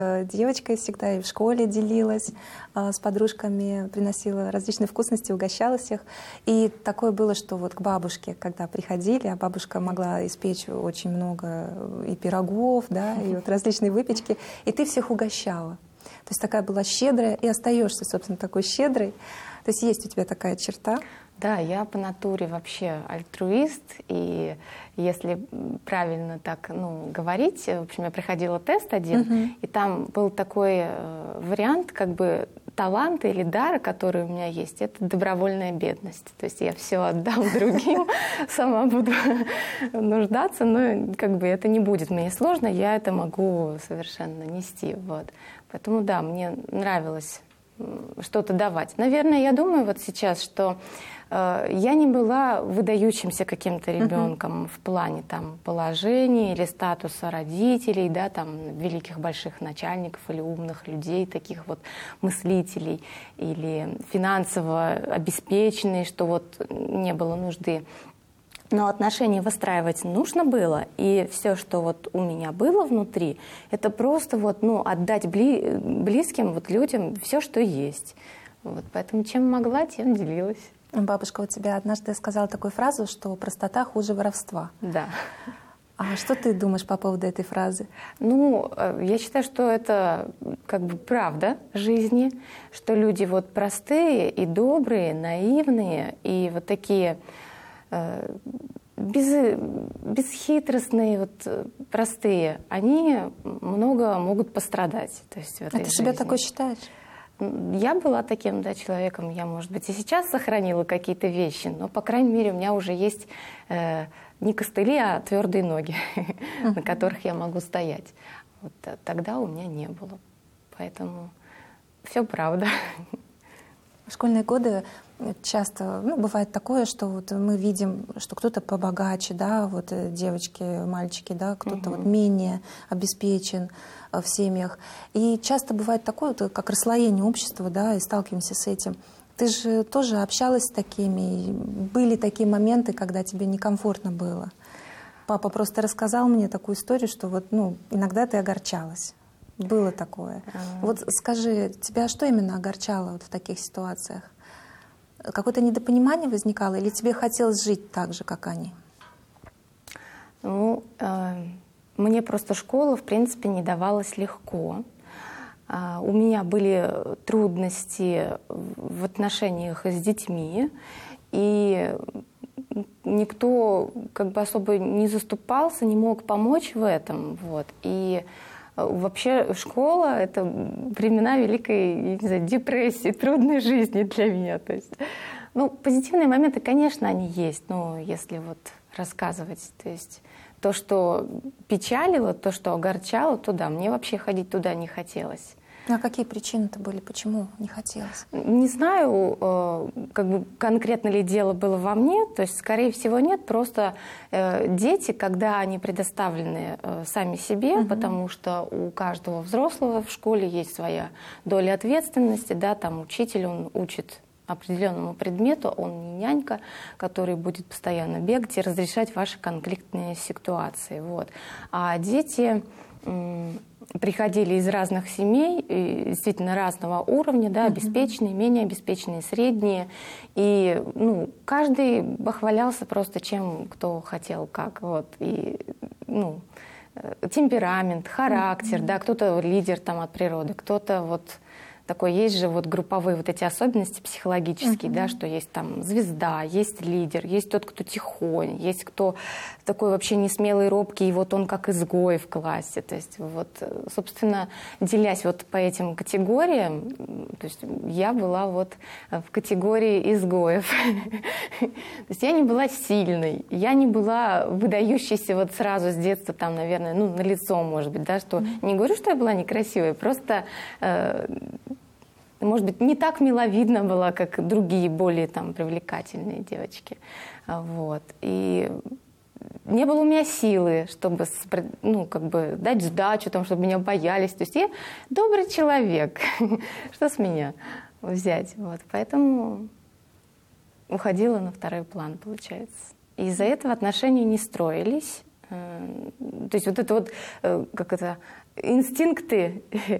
девочкой всегда и в школе делилась с подружками, приносила различные вкусности, угощала всех. И такое было, что вот к бабушке, когда приходили, а бабушка могла испечь очень много и пирогов, да, и вот различные выпечки, и ты всех угощала. То есть такая была щедрая, и остаешься, собственно, такой щедрой. То есть у тебя такая черта? Да, я по натуре вообще альтруист, и если правильно так говорить, в общем, я проходила тест один, и там был такой вариант, как бы таланта или дара, который у меня есть, это добровольная бедность. То есть я все отдам другим, сама буду нуждаться, но как бы это не будет мне сложно, я это могу совершенно нести. Вот. Поэтому да, мне нравилось что-то давать. Наверное, я думаю вот сейчас, что я не была выдающимся каким-то ребенком в плане там положения или статуса родителей, да, там великих больших начальников или умных людей, таких вот мыслителей, или финансово обеспеченные, что вот не было нужды. Но отношения выстраивать нужно было, и все, что вот у меня было внутри, это просто вот, отдать близким вот людям все, что есть. Вот, поэтому чем могла, тем делилась. Бабушка у тебя однажды сказала такую фразу, что простота хуже воровства. Да. А что ты думаешь по поводу этой фразы? Я считаю, что это как бы правда жизни, что люди вот простые и добрые, наивные, и вот такие бесхитростные, вот, простые, они много могут пострадать. То есть в этой ты себя жизни. такой считаешь? Я была таким, да, человеком. Я, может быть, и сейчас сохранила какие-то вещи, но, по крайней мере, у меня уже есть не костыли, а твердые ноги, на которых я могу стоять. Вот тогда у меня не было. Поэтому все правда. В школьные годы часто бывает такое, что вот мы видим, что кто-то побогаче, да, вот девочки, мальчики, да, кто-то вот менее обеспечен в семьях. И часто бывает такое, вот, как расслоение общества, да, и сталкиваемся с этим. Ты же тоже общалась с такими, и были такие моменты, когда тебе некомфортно было. Папа просто рассказал мне такую историю, что вот, иногда ты огорчалась. Было такое. Вот скажи, тебя что именно огорчало вот в таких ситуациях? Какое-то недопонимание возникало, или тебе хотелось жить так же, как они? Мне просто школа, в принципе, не давалась легко. У меня были трудности в отношениях с детьми, и никто как бы особо не заступался, не мог помочь в этом. Вот. И вообще школа — это времена великой, депрессии, трудной жизни для меня. То есть, позитивные моменты, конечно, они есть, но если вот рассказывать, то есть то, что печалило, то, что огорчало, туда, мне вообще ходить туда не хотелось. А какие причины-то были? Почему не хотелось? Не знаю, как бы конкретно ли дело было во мне, то есть, скорее всего, нет. Просто дети, когда они предоставлены сами себе, потому что у каждого взрослого в школе есть своя доля ответственности, да, там учитель, он учит определенному предмету, он не нянька, который будет постоянно бегать и разрешать ваши конфликтные ситуации. Вот. А дети приходили из разных семей, действительно разного уровня, да, обеспеченные, менее обеспеченные, средние. И каждый бахвалялся просто чем кто хотел, как. Вот. И, темперамент, характер, да, кто-то лидер там от природы, кто-то вот такой, есть же вот групповые вот эти особенности психологические, да, что есть там звезда, есть лидер, есть тот, кто тихонь, есть кто такой вообще несмелый, робкий, и вот он как изгой в классе. То есть вот, собственно, делясь вот по этим категориям, то есть я была вот в категории изгоев. То есть я не была сильной, я не была выдающейся вот сразу с детства, там, наверное, на лицо, может быть, да, что не говорю, что я была некрасивой, просто может быть, не так миловидна была, как другие более там привлекательные девочки. Вот. И не было у меня силы, чтобы как бы дать сдачу, там, чтобы меня боялись. То есть я добрый человек. Что с меня взять? Вот. Поэтому уходила на второй план, получается. И из-за этого отношения не строились. То есть вот это вот, как это, инстинкты